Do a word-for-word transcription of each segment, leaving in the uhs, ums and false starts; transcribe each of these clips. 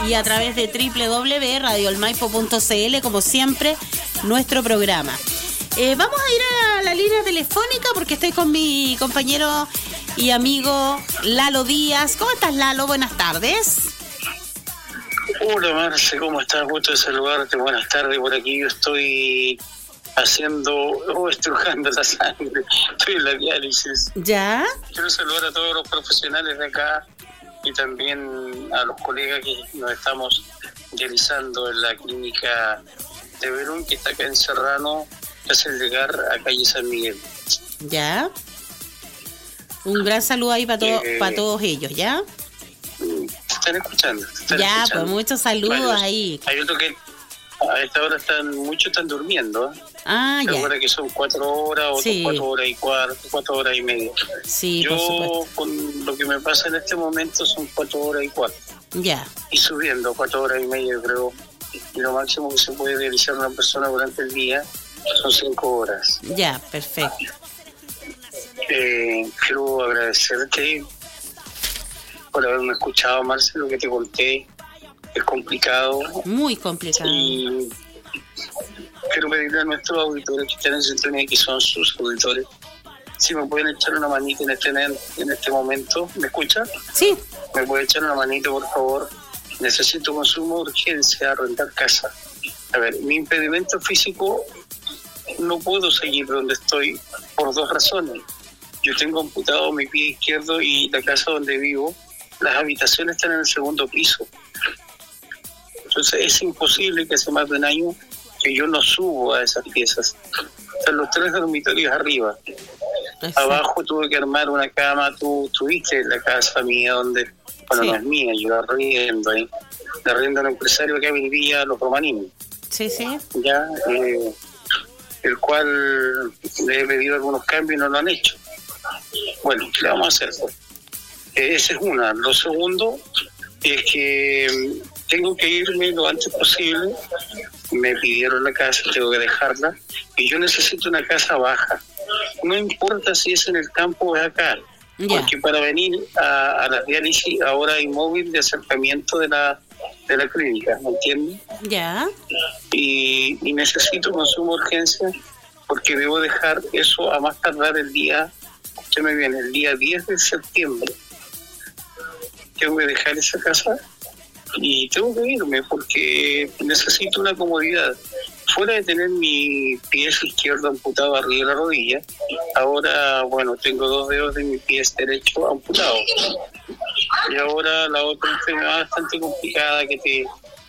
y a través de doble u doble u doble u punto radio el maipo punto c l, como siempre, nuestro programa. Eh, vamos a ir a la línea telefónica porque estoy con mi compañero y amigo Lalo Díaz. ¿Cómo estás, Lalo? Buenas tardes. Hola, Marce, ¿cómo estás? Gusto de saludarte. Buenas tardes. Por aquí yo estoy haciendo, oh, estrujando la sangre. Estoy en la diálisis. ¿Ya? Quiero saludar a todos los profesionales de acá y también a los colegas que nos estamos dializando en la clínica de Verón, que está acá en Serrano, que hace llegar a calle San Miguel. ¿Ya? Un gran saludo ahí para todo, eh, para todos ellos, ¿ya? Te están escuchando. Te están ya, escuchando. Pues muchos saludos bueno, ahí. Hay otro que a esta hora están, muchos están durmiendo. Ah, ya. Ahora que son cuatro horas, otros sí. cuatro horas y cuarto, cuatro horas y media. Sí, yo con lo que me pasa en este momento son cuatro horas y cuarto. Ya. Y subiendo cuatro horas y media, creo. Y lo máximo que se puede realizar una persona durante el día son cinco horas. Ya, perfecto. Eh, quiero agradecerte por haberme escuchado, Marcelo, lo que te conté. Es complicado. Muy complicado. Y quiero pedirle a nuestros auditores que están en sintonía, que son sus auditores, si me pueden echar una manita en este, en este momento. ¿Me escuchan? Sí. ¿Me puede echar una manita, por favor? Necesito con suma urgencia rentar casa. A ver, mi impedimento físico, no puedo seguir donde estoy por dos razones. Yo tengo amputado mi pie izquierdo y la casa donde vivo, las habitaciones están en el segundo piso. Entonces es imposible que hace más de un año que yo no subo a esas piezas. Están los tres dormitorios arriba. Exacto. Abajo tuve que armar una cama. Tú tuviste la casa mía donde, bueno, sí. No es mía, yo arriendo ahí. La arriendo a un empresario que vivía Los Romanini. Sí, sí. Ya, eh, el cual le he pedido algunos cambios y no lo han hecho. Bueno, ¿qué le vamos a hacer? Eh, esa es una. Lo segundo es que tengo que irme lo antes posible. Me pidieron la casa, tengo que dejarla. Y yo necesito una casa baja. No importa si es en el campo o es acá. Yeah. Porque para venir a, a la diálisis ahora hay móvil de acercamiento de la de la clínica, ¿me entiendes? Ya. Yeah. Y, y necesito con suma urgencia porque debo dejar eso a más tardar el día, usted me viene, el día diez de septiembre. Tengo que dejar esa casa y tengo que irme porque necesito una comodidad. Fuera de tener mi pie izquierdo amputado arriba de la rodilla, ahora, bueno, tengo dos dedos de mi pie derecho amputados. Y ahora la otra enfermedad bastante complicada que te,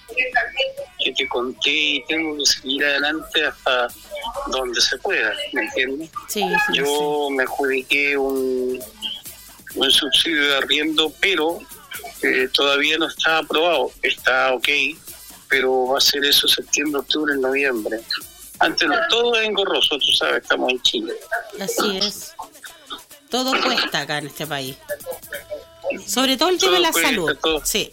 que te conté y tengo que seguir adelante hasta donde se pueda, ¿me entiendes? Sí, sí, Yo sí. me adjudiqué un, un subsidio de arriendo, pero eh, todavía no está aprobado. Está ok, pero va a ser eso septiembre, octubre, noviembre. Antes no, todo es engorroso, tú sabes, estamos en Chile. Así es. Todo cuesta acá en este país. Sobre todo el tema todo de la cuesta, salud. Todo. Sí.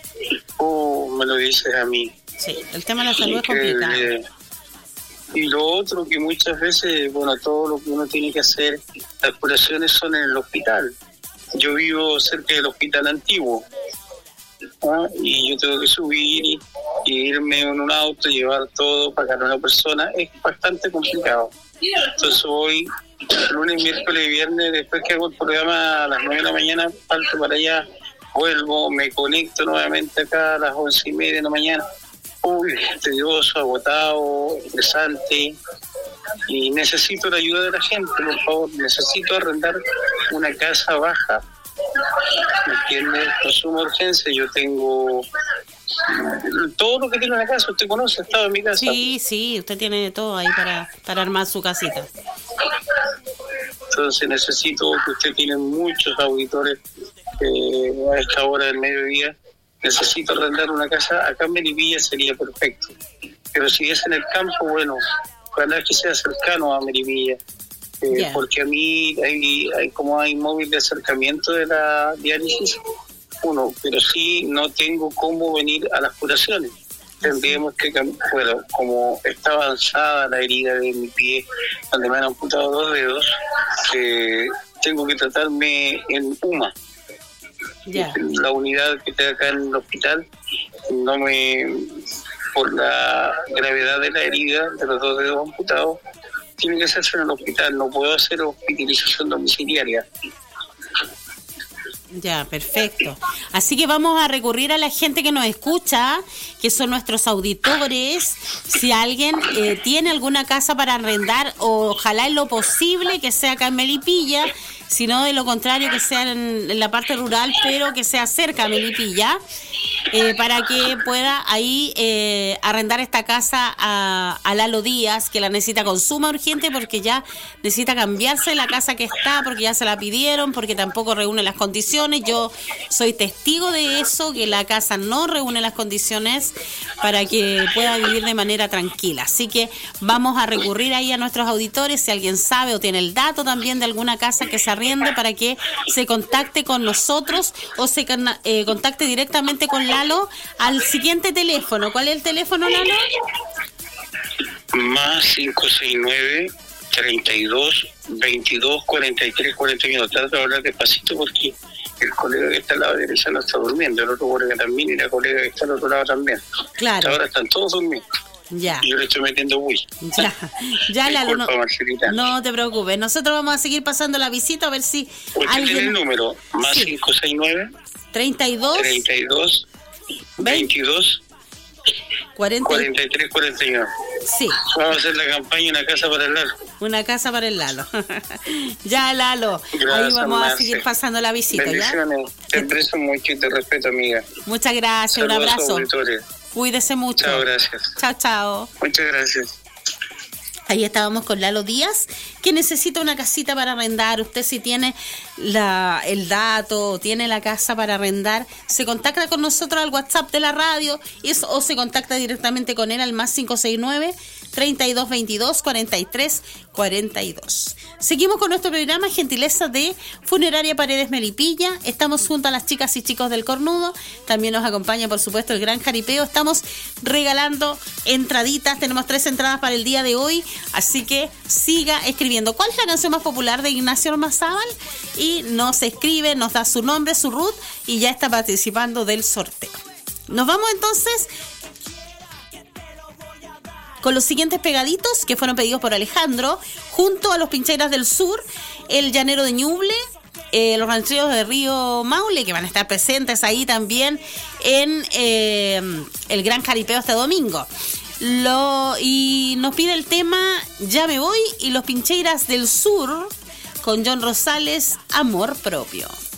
Oh, me lo dices a mí. Sí, el tema de la salud es complicado. Eh, y lo otro que muchas veces, bueno, todo lo que uno tiene que hacer, las curaciones son en el hospital. Yo vivo cerca del hospital antiguo. ¿Ah? Y yo tengo que subir y, y irme en un auto, llevar todo, pagar a una persona, es bastante complicado. Entonces hoy, lunes, miércoles y viernes, después que hago el programa a las nueve de la mañana, parto para allá, vuelvo, me conecto nuevamente acá a las once y media de la mañana. Uy, tedioso, agotado, estresante, y necesito la ayuda de la gente, por favor, necesito arrendar una casa baja. ¿Me entiendes? Con suma urgencia. Yo tengo todo lo que tiene en la casa. Usted conoce, estaba en mi casa. Sí, sí, usted tiene todo ahí para, para armar su casita. Entonces necesito, que usted tiene muchos auditores eh, a esta hora del mediodía, necesito arrendar una casa. Acá en Melipilla sería perfecto, pero si es en el campo, bueno, ojalá que sea cercano a Melipilla. Eh, yeah. Porque a mí hay, hay como hay móvil de acercamiento de la diálisis, uno, pero sí no tengo cómo venir a las curaciones. Tendríamos que, bueno, como está avanzada la herida de mi pie, donde me han amputado dos dedos, eh, tengo que tratarme en U M A, yeah. La unidad que está acá en el hospital, no me, por la gravedad de la herida de los dos dedos amputados, tiene que hacerse en el hospital, no puedo hacer hospitalización domiciliaria. Ya, perfecto. Así que vamos a recurrir a la gente que nos escucha, que son nuestros auditores. Si alguien eh, tiene alguna casa para arrendar, ojalá en lo posible que sea acá en Melipilla, si no de lo contrario que sea en, en la parte rural, pero que sea cerca a Melipilla, eh, para que pueda ahí eh, arrendar esta casa a, a Lalo Díaz, que la necesita con suma urgente porque ya necesita cambiarse de la casa que está, porque ya se la pidieron, porque tampoco reúne las condiciones. Yo soy testigo de eso, que la casa no reúne las condiciones para que pueda vivir de manera tranquila. Así que vamos a recurrir ahí a nuestros auditores, si alguien sabe o tiene el dato también de alguna casa que se arriende, para que se contacte con nosotros o se eh, contacte directamente con Lalo al siguiente teléfono. ¿Cuál es el teléfono, Lalo? Más cinco seis nueve, treinta y dos, veintidós, cuarenta y tres, cuarenta y uno. Trato de hablar despacito porque el colega que está al lado derecho no está durmiendo, el otro colega también y la colega que está al otro lado también. Claro. Ahora están todos durmiendo. Ya. Y yo le estoy metiendo bulla. Ya, ya Lalo, no, Marcelita. no te preocupes. Nosotros vamos a seguir pasando la visita a ver si ¿Usted alguien... tiene el número? Más sí. cinco seis nueve, treinta y dos, treinta y dos, veintidós, cuarenta, cuarenta y tres, cuarenta y uno. Sí. Vamos a hacer la campaña Una Casa para el Lalo. Una casa para el Lalo. Ya, Lalo. Gracias, ahí vamos Marce. a seguir pasando la visita, ¿ya? Bendiciones. Te aprecio mucho y te respeto, amiga. Muchas gracias. Saludos, un abrazo. auditores. Cuídese mucho. Chao, gracias. Chao, chao. Muchas gracias. Ahí estábamos con Lalo Díaz, que necesita una casita para arrendar. Usted, si tiene la, el dato, tiene la casa para arrendar, se contacta con nosotros al WhatsApp de la radio y es, o se contacta directamente con él al más cinco seis nueve, treinta y dos, veintidós, cuarenta y tres, cuarenta y dos. Seguimos con nuestro programa, gentileza de Funeraria Paredes Melipilla. Estamos junto a las chicas y chicos del Cornudo. También nos acompaña, por supuesto, el Gran Jaripeo. Estamos regalando entraditas. Tenemos tres entradas para el día de hoy. Así que siga escribiendo. ¿Cuál es la canción más popular de Ignacio Ormazábal? Y nos escribe, nos da su nombre, su root, y ya está participando del sorteo. Nos vamos entonces con los siguientes pegaditos que fueron pedidos por Alejandro, junto a los Pincheiras del Sur, el Llanero de Ñuble, eh, los Rancheros de Río Maule, que van a estar presentes ahí también en eh, el Gran Jaripeo este domingo. Lo, y nos pide el tema Ya me voy, y los Pincheiras del Sur con John Rosales, Amor Propio.